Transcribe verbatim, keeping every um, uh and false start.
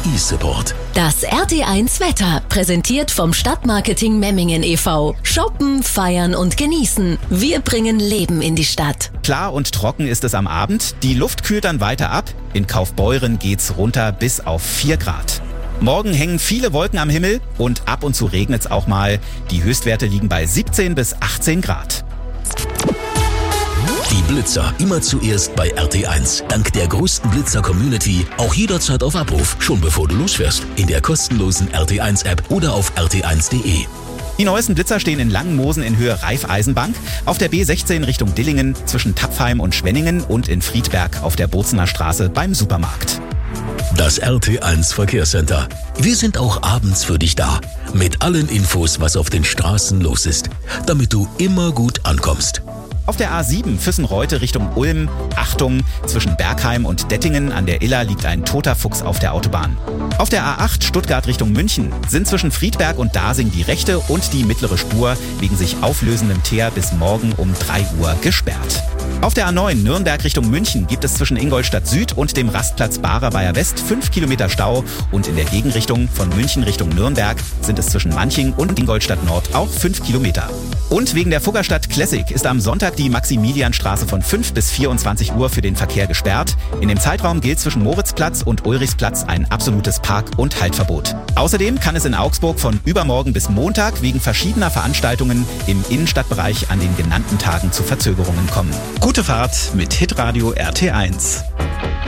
E-Support. Das R T eins Wetter, präsentiert vom Stadtmarketing Memmingen e V Shoppen, feiern und genießen. Wir bringen Leben in die Stadt. Klar und trocken ist es am Abend. Die Luft kühlt dann weiter ab. In Kaufbeuren geht's runter bis auf vier Grad. Morgen hängen viele Wolken am Himmel und ab und zu regnet's auch mal. Die Höchstwerte liegen bei siebzehn bis achtzehn Grad. Die Blitzer immer zuerst bei R T eins. Dank der größten Blitzer-Community auch jederzeit auf Abruf, schon bevor du losfährst. In der kostenlosen R T eins App oder auf r t eins punkt d e. Die neuesten Blitzer stehen in Langenmosen in Höhe Raiffeisenbank, auf der B sechzehn Richtung Dillingen zwischen Tapfheim und Schwenningen und in Friedberg auf der Bozener Straße beim Supermarkt. Das R T eins Verkehrscenter. Wir sind auch abends für dich da. Mit allen Infos, was auf den Straßen los ist. Damit du immer gut ankommst. Auf der A sieben Füssen-Reute Richtung Ulm, Achtung, zwischen Bergheim und Dettingen an der Iller liegt ein toter Fuchs auf der Autobahn. Auf der A acht Stuttgart Richtung München sind zwischen Friedberg und Dasing die rechte und die mittlere Spur wegen sich auflösendem Teer bis morgen um drei Uhr gesperrt. Auf der A neun Nürnberg Richtung München gibt es zwischen Ingolstadt Süd und dem Rastplatz Barer Weiher West fünf Kilometer Stau und in der Gegenrichtung von München Richtung Nürnberg sind es zwischen Manching und Ingolstadt Nord auch fünf Kilometer. Und wegen der Fuggerstadt Classic ist am Sonntag die Maximilianstraße von fünf bis vierundzwanzig Uhr für den Verkehr gesperrt. In dem Zeitraum gilt zwischen Moritzplatz und Ulrichsplatz ein absolutes Park- und Haltverbot. Außerdem kann es in Augsburg von übermorgen bis Montag wegen verschiedener Veranstaltungen im Innenstadtbereich an den genannten Tagen zu Verzögerungen kommen. Gute Fahrt mit Hitradio R T eins.